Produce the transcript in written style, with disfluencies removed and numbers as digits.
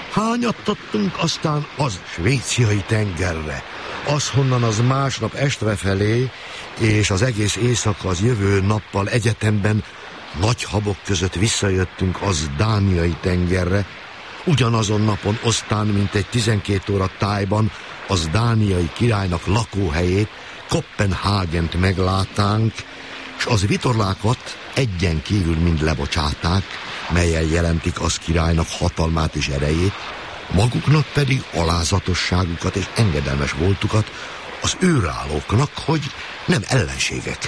Hányattattunk aztán az Svéciai tengerre. Az, honnan az másnap estrefelé, és az egész éjszaka az jövő nappal egyetemben nagy habok között visszajöttünk az Dániai tengerre. Ugyanazon napon aztán, mint egy 12 óra tájban, az dániai királynak lakóhelyét, Kopenhágent meglátánk, s az vitorlákat egyen kívül mind lebocsáták, melyen jelentik az királynak hatalmát és erejét, maguknak pedig alázatosságukat és engedelmes voltukat az őrállóknak, hogy nem ellenségek.